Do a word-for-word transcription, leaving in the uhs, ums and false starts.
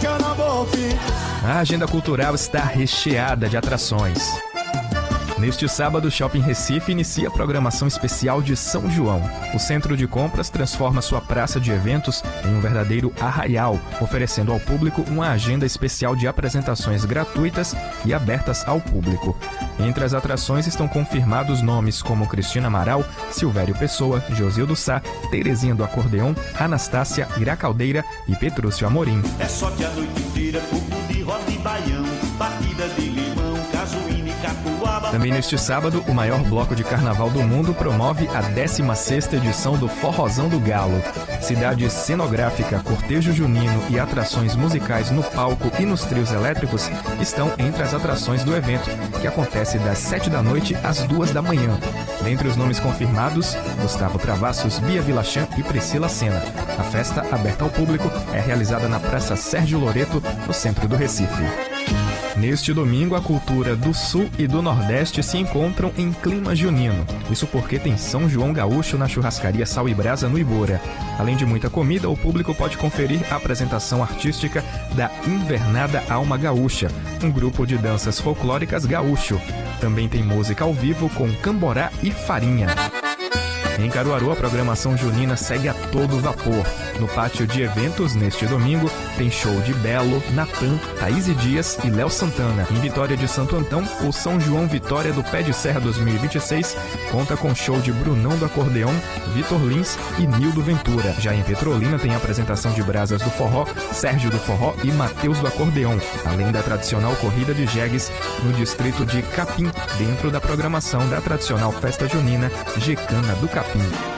A agenda cultural está recheada de atrações. Neste sábado, o Shopping Recife inicia a programação especial de São João. O centro de compras transforma sua praça de eventos em um verdadeiro arraial, oferecendo ao público uma agenda especial de apresentações gratuitas e abertas ao público. Entre as atrações estão confirmados nomes como Cristina Amaral, Silvério Pessoa, Josildo Sá, Terezinha do Acordeão, Anastácia, Ira Caldeira e Petrúcio Amorim. É só que a noite inteira, fogo de roda e baião, batida de limão, cajuína e catuaba. Também neste sábado, o maior bloco de carnaval do mundo promove a décima sexta edição do Forrozão do Galo. Cidade cenográfica, cortejo junino e atrações musicais no palco e nos trios elétricos estão entre as atrações do evento, que acontece das sete da noite às duas da manhã. Dentre os nomes confirmados, Gustavo Travassos, Bia Vilachan e Priscila Senna. A festa, aberta ao público, é realizada na Praça Sérgio Loreto, no centro do Recife. Neste domingo, a cultura do Sul e do Nordeste se encontram em clima junino. Isso porque tem São João Gaúcho na churrascaria Sal e Brasa no Ibora. Além de muita comida, o público pode conferir a apresentação artística da Invernada Alma Gaúcha, um grupo de danças folclóricas gaúcho. Também tem música ao vivo com Camborá e Farinha. Em Caruaru, a programação junina segue a todo vapor. No pátio de eventos, neste domingo, tem show de Belo, Natan, Thaís Dias e Léo Santana. Em Vitória de Santo Antão, o São João Vitória do Pé de Serra dois mil e vinte e seis conta com show de Brunão do Acordeão, Vitor Lins e Nildo Ventura. Já em Petrolina tem a apresentação de Brasas do Forró, Sérgio do Forró e Mateus do Acordeão, além da tradicional corrida de jegues no distrito de Capim, dentro da programação da tradicional festa junina Gecana do Capim.